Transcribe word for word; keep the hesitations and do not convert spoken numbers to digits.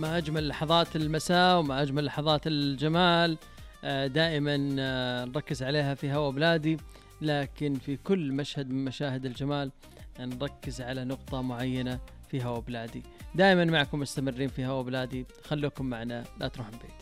ما أجمل لحظات المساء وما أجمل لحظات الجمال دائما نركز عليها في هوا بلادي، لكن في كل مشهد من مشاهد الجمال نركز على نقطة معينة في هوا بلادي. دائما معكم مستمرين في هوا بلادي، خلوكم معنا لا تروحون بعيد.